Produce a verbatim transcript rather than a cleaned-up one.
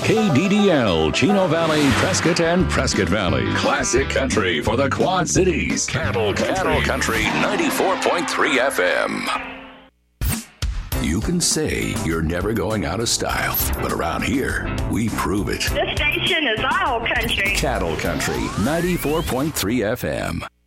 K D D L, Chino Valley, Prescott, and Prescott Valley. Classic country for the Quad Cities. Cattle Country. Cattle Country ninety-four point three F M. You can say you're never going out of style, but around here, we prove it. This station is all country. Cattle Country ninety-four point three F M.